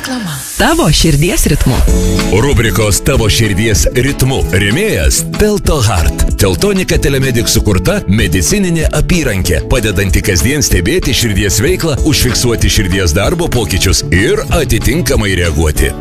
Reklama. Tavo širdies ritmu. Rubrikos Tavo širdies ritmu rėmėjas Telto Heart. Teltonika Telemedic sukurta medicininė apyrankė, padedanti kasdien stebėti širdies veiklą, užfiksuoti širdies darbo pokyčius ir atitinkamai reaguoti.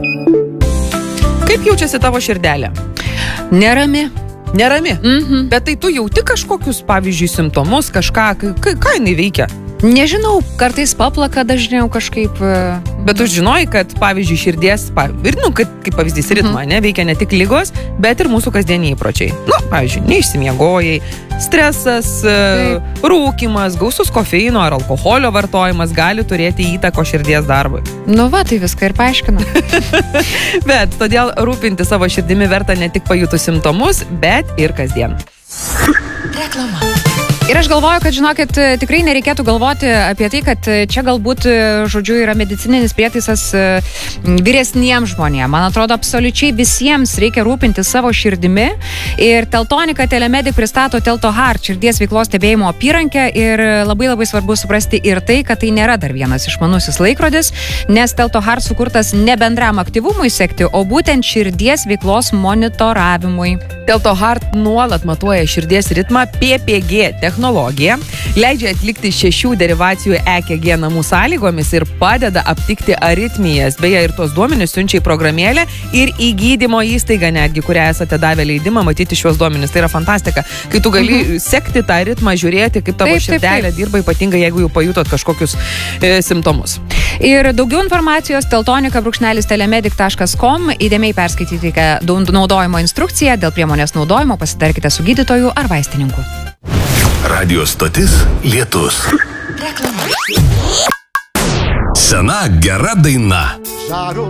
Kaip jaučiasi tavo širdelė? Nerami. Nerami? Bet tai tu jauti kažkokius, pavyzdžiui, simptomus, kažką, ką jinai veikia? Nežinau, kartais paplaka dažniau kažkaip. Bet tu žinojai, kad, pavyzdžiui, širdies, ir, kaip pavyzdys, ritmą, veikia ne tik ligos, bet ir mūsų kasdieniai įpročiai. Pavyzdžiui, neišsimiegojai, stresas, rūkymas, gausus kofeino ar alkoholio vartojimas gali turėti įtako širdies darbui. Tai viską ir paaiškina. Bet todėl rūpinti savo širdimi verta ne tik pajutus simptomus, bet ir kasdien. Reklama. Ir aš galvoju, kad, žinokit, tikrai nereikėtų galvoti apie tai, kad čia galbūt, žodžiu, yra medicininis prietaisas vyresniems žmonėms. Man atrodo, absoliučiai visiems reikia rūpinti savo širdimi. Ir Teltonika Telemedic pristato Telto Heart širdies veiklos stebėjimo apyrankę. Ir labai svarbu suprasti ir tai, kad tai nėra dar vienas išmanusis laikrodis, nes Telto Heart sukurtas ne bendram aktyvumui sekti, o būtent širdies veiklos monitoravimui. Telto Heart nuolat matuoja širdies ritmą PPG technologija, leidžia atlikti 6 derivacijų EKG namų sąlygomis ir padeda aptikti aritmijas. Beje, ir tos duomenis siunčia į programėlę ir į gydymo įstaigą netgi, kurią esate davę leidimą matyti šios duomenis. Tai yra fantastika, kai tu gali sekti tą ritmą, žiūrėti, kaip tavo širdelė dirba, ypatingai jeigu jau pajutot kažkokius simptomus. Ir daugiau informacijos teltonika.telemedic.com, įdėmiai perskaitykite naudojimo instrukciją, dėl priemonės naudojimo pasitarkite su gydytoju ar vaistininku. Radio stotis Lietus. Reklama. Sena gera daina.